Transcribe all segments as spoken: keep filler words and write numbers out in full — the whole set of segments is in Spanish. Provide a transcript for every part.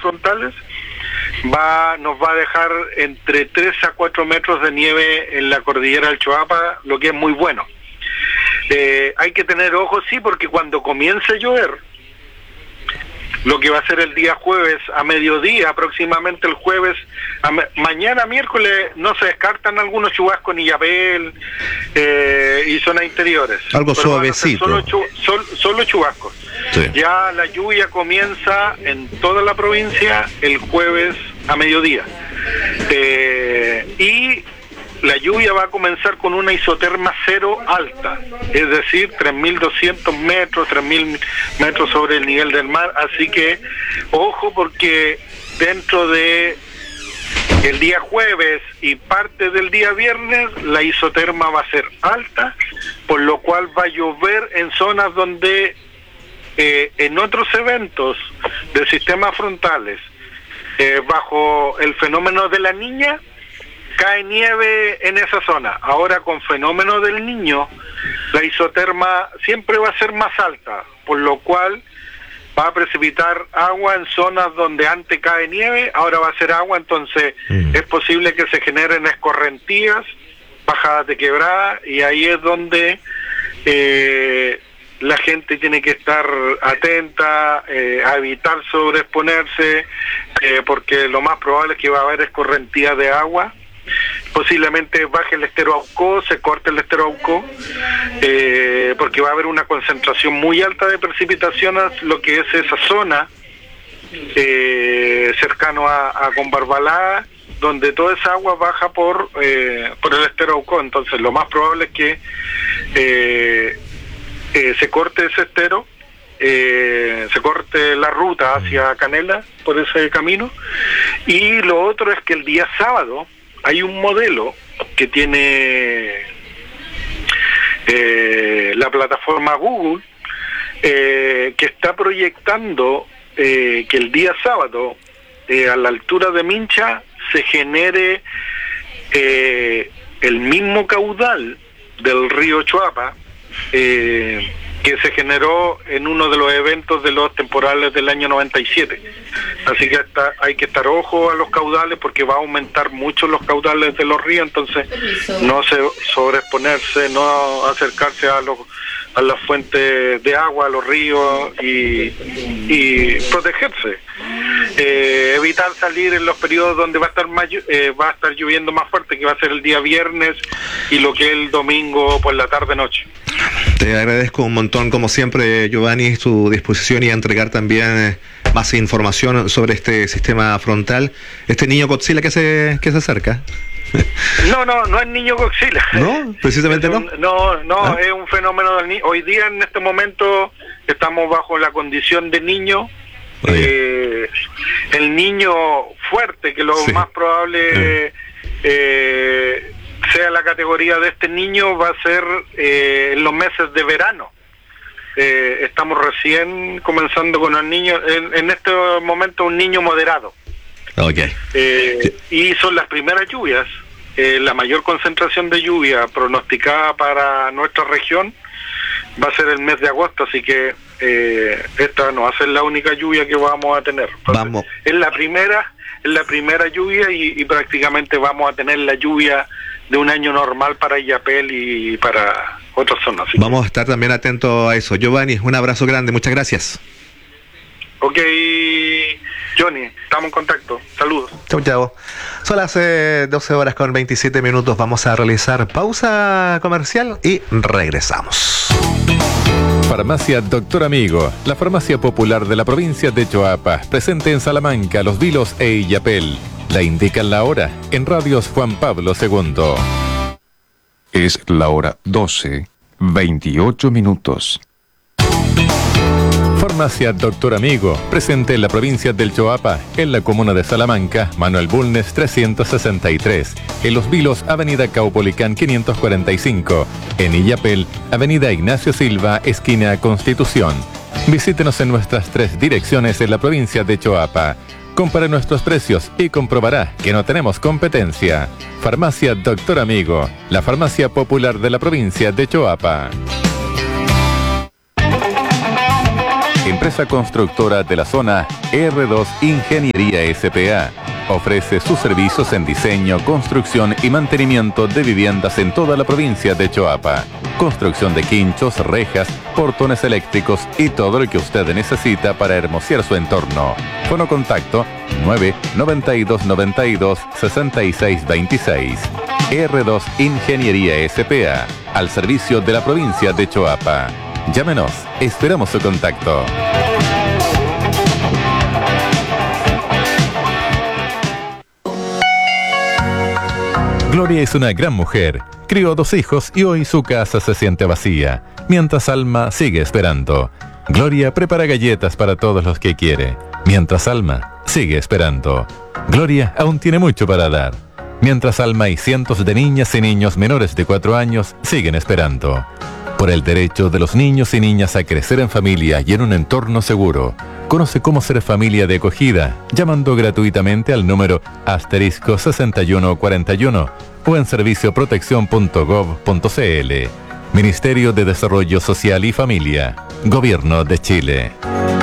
frontales, va nos va a dejar entre tres a cuatro metros de nieve en la cordillera del Choapa, lo que es muy bueno. Eh, hay que tener ojo, sí, porque cuando comience a llover, lo que va a ser el día jueves a mediodía, aproximadamente el jueves, a ma- mañana miércoles, no se descartan algunos chubascos en Illapel eh, y zonas interiores. Algo Pero van a ser suavecito. Solo, chu- sol- solo chubascos. Sí. Ya la lluvia comienza en toda la provincia el jueves a mediodía. Eh, y la lluvia va a comenzar con una isoterma cero alta, es decir, tres mil doscientos metros, tres mil metros sobre el nivel del mar, así que ojo, porque dentro de el día jueves y parte del día viernes la isoterma va a ser alta, por lo cual va a llover en zonas donde eh, en otros eventos de sistemas frontales, eh, bajo el fenómeno de la Niña, cae nieve en esa zona. Ahora con fenómeno del Niño, la isoterma siempre va a ser más alta, por lo cual va a precipitar agua en zonas donde antes cae nieve, ahora va a ser agua, entonces mm. es posible que se generen escorrentías, bajadas de quebrada, y ahí es donde eh, la gente tiene que estar atenta, eh, a evitar sobreexponerse, eh, porque lo más probable es que va a haber escorrentías de agua. Posiblemente baje el estero Aucó, se corte el estero Aucó, eh, porque va a haber una concentración muy alta de precipitaciones, lo que es esa zona eh, cercano a, a Combarbalá, donde toda esa agua baja por eh, por el estero Aucó. Entonces lo más probable es que eh, eh, se corte ese estero, eh, se corte la ruta hacia Canela por ese camino. Y lo otro es que el día sábado hay un modelo que tiene eh, la plataforma Google, eh, que está proyectando eh, que el día sábado, eh, a la altura de Mincha, se genere eh, el mismo caudal del río Choapa, eh, que se generó en uno de los eventos de los temporales del año noventa y siete. Así que está, hay que estar ojo a los caudales, porque va a aumentar mucho los caudales de los ríos, entonces no se sobreexponerse, no acercarse a los a las fuentes de agua, a los ríos, y, y protegerse. Eh, evitar salir en los periodos donde va a estar más, eh, va a estar lloviendo más fuerte, que va a ser el día viernes y lo que es el domingo por la tarde-noche. Te agradezco un montón, como siempre, Giovanni, su disposición, y a entregar también eh, más información sobre este sistema frontal. Este niño Godzilla que se que se acerca. No, no, no es niño Godzilla. ¿No? Precisamente un, no. No, no, ¿Ah? Es un fenómeno del niño. Hoy día, en este momento, estamos bajo la condición de niño. Eh, el niño fuerte, que lo sí. más probable eh. Eh, sea la categoría de este niño, va a ser eh, en los meses de verano. Eh, estamos recién comenzando con el niño, en, en este momento un niño moderado. Okay. Eh, y son las primeras lluvias, eh, la mayor concentración de lluvia pronosticada para nuestra región va a ser el mes de agosto, así que eh, esta no va a ser la única lluvia que vamos a tener. Entonces, vamos. Es la primera, es la primera lluvia y, y prácticamente vamos a tener la lluvia de un año normal para Illapel y para otras zonas. Vamos a estar también atentos a eso. Giovanni, un abrazo grande, muchas gracias. Ok, Johnny, estamos en contacto. Saludos. Chau, chau. Son las eh, doce horas con veintisiete minutos. Vamos a realizar pausa comercial y regresamos. Farmacia Doctor Amigo, la farmacia popular de la provincia de Choapa, presente en Salamanca, Los Vilos e Illapel. La indican la hora en Radios Juan Pablo segundo. Es la hora doce, veintiocho minutos. Farmacia Doctor Amigo, presente en la provincia del Choapa, en la comuna de Salamanca, Manuel Bulnes trescientos sesenta y tres, en Los Vilos, avenida Caupolicán quinientos cuarenta y cinco, en Illapel, avenida Ignacio Silva, esquina Constitución. Visítenos en nuestras tres direcciones en la provincia de Choapa. Compare nuestros precios y comprobará que no tenemos competencia. Farmacia Doctor Amigo, la farmacia popular de la provincia de Choapa. En empresa constructora de la zona R dos Ingeniería S P A. Ofrece sus servicios en diseño, construcción y mantenimiento de viviendas en toda la provincia de Choapa. Construcción de quinchos, rejas, portones eléctricos y todo lo que usted necesita para hermosear su entorno. Fono contacto nueve noventa y dos noventa y dos sesenta y seis veintiséis. R dos Ingeniería S P A, al servicio de la provincia de Choapa. Llámenos, esperamos su contacto. Gloria es una gran mujer. Crió dos hijos y hoy su casa se siente vacía, mientras Alma sigue esperando. Gloria prepara galletas para todos los que quiere, mientras Alma sigue esperando. Gloria aún tiene mucho para dar, mientras Alma y cientos de niñas y niños menores de cuatro años siguen esperando. Por el derecho de los niños y niñas a crecer en familia y en un entorno seguro. Conoce cómo ser familia de acogida, llamando gratuitamente al número asterisco sesenta y uno cuarenta y uno o en servicio protección punto gov punto cl. Ministerio de Desarrollo Social y Familia. Gobierno de Chile.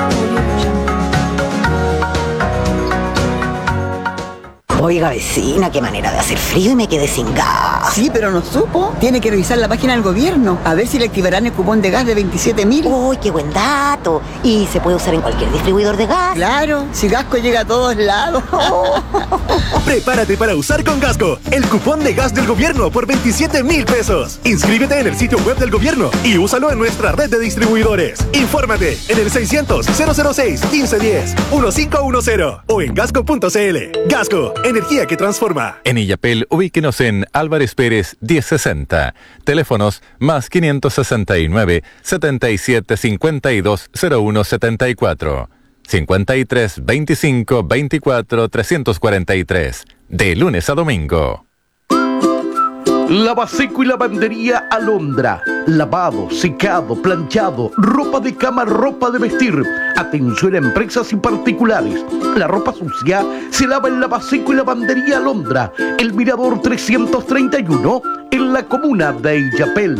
Oiga, vecina, qué manera de hacer frío y me quedé sin gas. Sí, pero no supo. Tiene que revisar la página del gobierno, a ver si le activarán el cupón de gas de veintisiete mil. ¡Uy, qué buen dato! ¿Y se puede usar en cualquier distribuidor de gas? Claro, si Gasco llega a todos lados. Prepárate para usar con Gasco el cupón de gas del gobierno por veintisiete mil pesos. Inscríbete en el sitio web del gobierno y úsalo en nuestra red de distribuidores. Infórmate en el seiscientos cero cero seis quince diez quince diez o en gasco punto cl. Gasco, energía que transforma. En Illapel, ubíquenos en Álvarez Pérez diez sesenta. Teléfonos más quinientos sesenta y nueve, setenta y siete, cincuenta y dos, cero uno setenta y cuatro. cincuenta y tres, veinticinco, veinticuatro, trescientos cuarenta y tres. De lunes a domingo. Lavaseco y lavandería Alondra. Lavado, secado, planchado, ropa de cama, ropa de vestir. Atención a empresas y particulares. La ropa sucia se lava en Lavaseco y lavandería Alondra. El Mirador trescientos treinta y uno en la comuna de Illapel.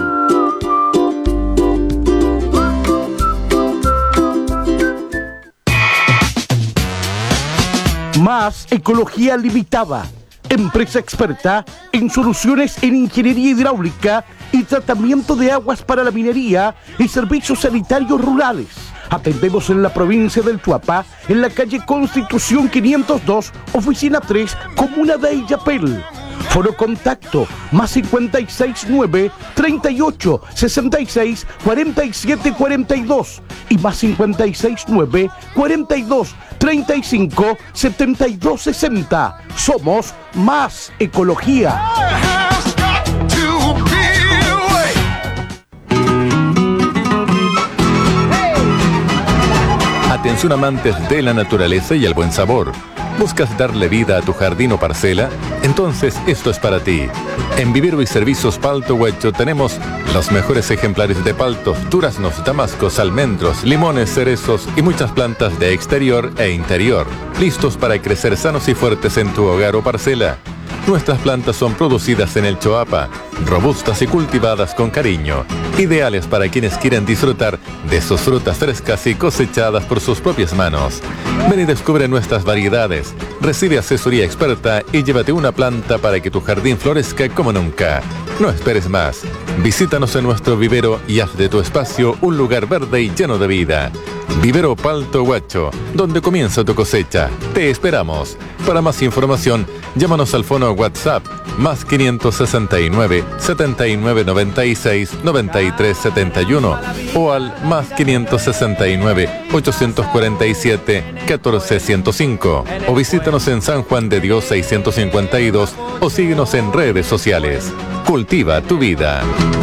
Más Ecología Limitada. Empresa experta en soluciones en ingeniería hidráulica y tratamiento de aguas para la minería y servicios sanitarios rurales. Atendemos en la provincia del Choapa, en la calle Constitución quinientos dos, oficina tres, comuna de Illapel. Foro contacto más cincuenta y seis nueve, treinta y ocho, sesenta y seis, cuarenta y siete, cuarenta y dos y más cincuenta y seis nueve, cuarenta y dos, treinta y cinco, setenta y dos, sesenta. Somos Más Ecología. Atención amantes de la naturaleza y el buen sabor. ¿Buscas darle vida a tu jardín o parcela? Entonces esto es para ti. En Vivero y Servicios Palto Huecho tenemos los mejores ejemplares de paltos, duraznos, damascos, almendros, limones, cerezos y muchas plantas de exterior e interior, listos para crecer sanos y fuertes en tu hogar o parcela. Nuestras plantas son producidas en el Choapa, robustas y cultivadas con cariño, ideales para quienes quieren disfrutar de sus frutas frescas y cosechadas por sus propias manos. Ven y descubre nuestras variedades, recibe asesoría experta y llévate una planta para que tu jardín florezca como nunca. No esperes más, visítanos en nuestro vivero y haz de tu espacio un lugar verde y lleno de vida. Vivero Palto Huacho, donde comienza tu cosecha. Te esperamos. Para más información, llámanos al fono WhatsApp más quinientos sesenta y nueve, setenta y nueve, noventa y seis, noventa y tres, setenta y uno o al más quinientos sesenta y nueve, ochocientos cuarenta y siete, catorce ciento cinco o visítanos en San Juan de Dios seiscientos cincuenta y dos o síguenos en redes sociales. Cultiva tu vida.